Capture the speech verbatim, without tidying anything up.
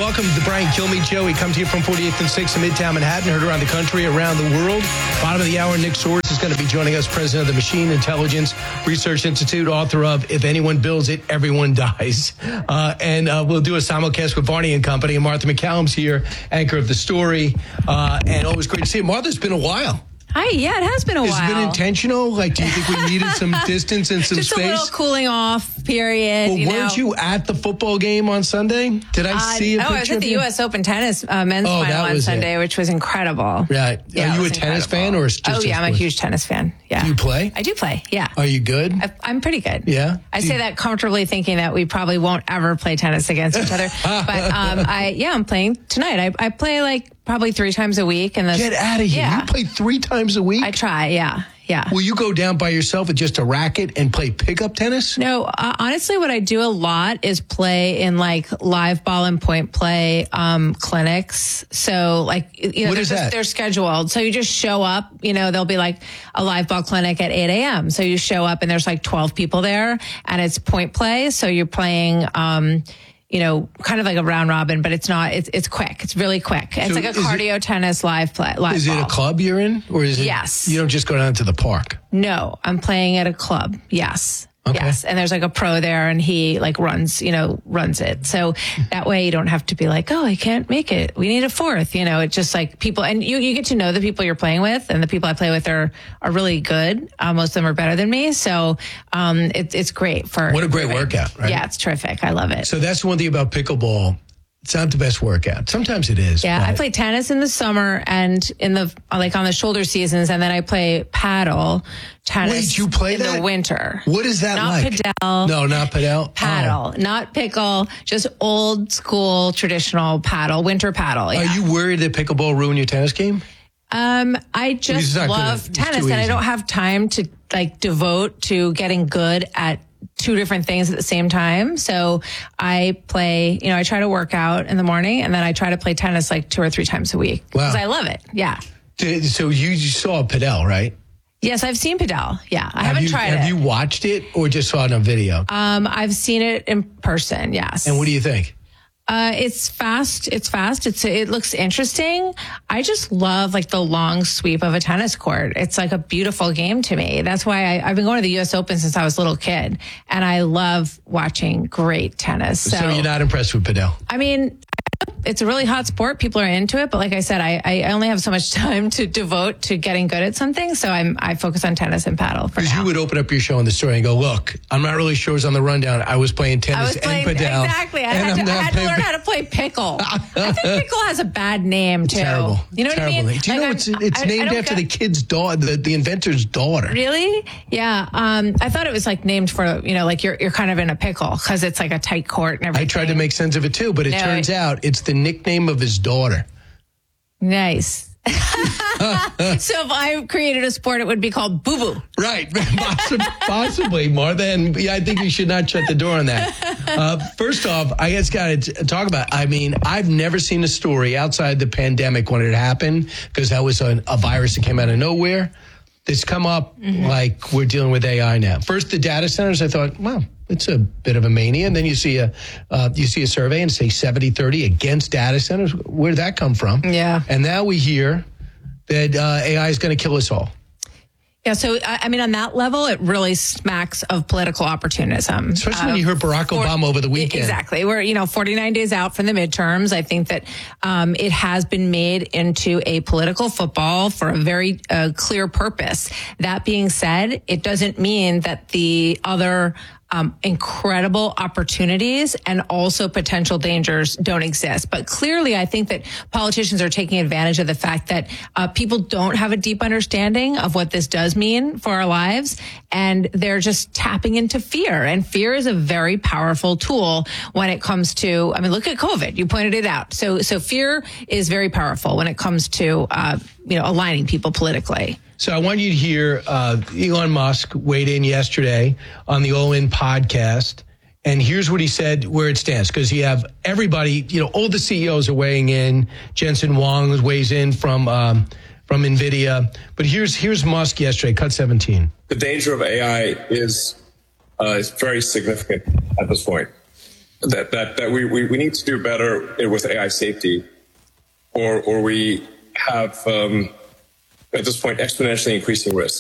welcome to the Brian Kilmeade Show. We come to you from forty-eighth and sixth in Midtown Manhattan, heard around the country, around the world. Bottom of the hour, Nick Soares is going to be joining us, president of the Machine Intelligence Research Institute, author of If Anyone Builds It, Everyone Dies. Uh, and uh, we'll do a simulcast with Varney and Company. And Martha McCallum's here, anchor of The Story. Uh, and always great to see you. Martha, it's been a while. Hi, yeah, it has been a Has while. Has it been intentional? Like, do you think we needed some distance and some Just space? Just a little cooling off period. Well, you weren't know? you at the football game on Sunday? Did I uh, see a oh, picture I was at of the you? U S Open tennis uh, men's oh, final on Sunday, it. which was incredible. Right. Yeah, Are you a tennis incredible. fan or just Oh, yeah, I'm a sports? huge tennis fan. Yeah. Do you play? I do play, yeah. Are you good? I, I'm pretty good. Yeah? I Do say you- that comfortably thinking that we probably won't ever play tennis against each other. But um, I, yeah, I'm playing tonight. I, I play like probably three times a week. And Get out of here. Yeah. You play three times a week? I try, yeah, yeah. Will you go down by yourself with just a racket and play pickup tennis? No, uh, honestly, what I do a lot is play in like live ball and point play um, clinics. So like, you know, What they're, is just, that? they're scheduled. So you just show up, you know, there'll be like a live ball clinic at eight a.m. So you show up and there's like twelve people there and it's point play. So you're playing, um, you know, kind of like a round robin, but it's not, it's it's quick. It's really quick. It's So like a is it- cardio tennis live play. Live Is it ball. a club you're in? Or is it? Yes. You don't just go down to the park? No, I'm playing at a club. Yes. Okay. Yes. And there's like a pro there and he like runs, you know, runs it. So that way you don't have to be like, oh, I can't make it. We need a fourth. You know, it's just like people, and you, you get to know the people you're playing with, and the people I play with are, are really good. Uh, most of them are better than me. So, um, it, it's great for. What a great improving. workout, right? Yeah, it's terrific. I love it. So that's the one thing about pickleball. It's not the best workout. Sometimes it is. Yeah, but- I play tennis in the summer and in the like on the shoulder seasons, and then I play paddle tennis. Wait, you play in that? the winter? What is that not like? Padel. No, not padel. Paddle, Oh. not pickle, just old school traditional paddle, winter paddle. Yeah. Are you worried that pickleball ruined your tennis game? Um, I He's just not gonna- love it's tennis, too and I easy. don't have time to like devote to getting good at two different things at the same time. So I play, you know, I try to work out in the morning, and then I try to play tennis like two or three times a week because Wow. I love it. Yeah. Did- So you, you saw padel, right? Yes, I've seen Padel. Yeah, I Have haven't you, tried Have it. you watched it or just saw it on video? Um, I've seen it in person. Yes. and what do you think? Uh, it's fast. It's fast. It's it looks interesting. I just love like the long sweep of a tennis court. It's like a beautiful game to me. That's why I, I've been going to the U S Open since I was a little kid, and I love watching great tennis. So, So, you're not impressed with padel? I mean, it's a really hot sport. People are into it, but like I said, I, I only have so much time to devote to getting good at something. So I'm I focus on tennis and paddle for Because now. you would open up your show on the story and go, look, I'm not really sure it's on the rundown. I was playing tennis I was playing and padel. exactly. I and had, I'm to, I not had to playing learn how to play pickle. I think pickle has a bad name too. Terrible. You know what Terrible. I mean? Do you Like, know I'm- it's, it's I- I named don't after get- the kid's daughter, the, the inventor's daughter. Really? Yeah. Um, I thought it was like named for, you know, like you're you're kind of in a pickle because it's like a tight court and I everything. tried to make sense of it too, but it No, turns it- out it's the nickname of his daughter. Nice. So if I created a sport, it would be called Boo Boo. Right. Possibly, possibly, Martha. And yeah, I think you should not shut the door on that. Uh, first off, I just got to talk about, I mean, I've never seen a story outside the pandemic when it happened, because that was a, a virus that came out of nowhere. It's come up Mm-hmm. like we're dealing with A I now. First, the data centers, I thought, wow, it's a bit of a mania. And then you see a uh, you see a survey and say seventy thirty against data centers. Where did that come from? Yeah. And now we hear that uh, A I is going to kill us all. Yeah, so I I mean, on that level, it really smacks of political opportunism. Especially when you heard Barack for- Obama over the weekend. Exactly. We're, you know, forty-nine days out from the midterms. I think that um, it has been made into a political football for a very uh, clear purpose. That being said, it doesn't mean that the other Um, incredible opportunities and also potential dangers don't exist. But clearly, I think that politicians are taking advantage of the fact that uh, people don't have a deep understanding of what this does mean for our lives. And they're just tapping into fear. And fear is a very powerful tool when it comes to, I mean, look at COVID. You pointed it out. So, so fear is very powerful when it comes to, uh, you know, aligning people politically. So I want you to hear uh, Elon Musk weighed in yesterday on the All In podcast. And here's what he said, where it stands, because you have everybody, you know, all the C E Os are weighing in. Jensen Huang weighs in from um, from NVIDIA. But here's here's Musk yesterday, cut seventeen. The danger of A I is uh, is very significant at this point. that that that we, we, we need to do better with A I safety, or or we have um, at this point exponentially increasing risk.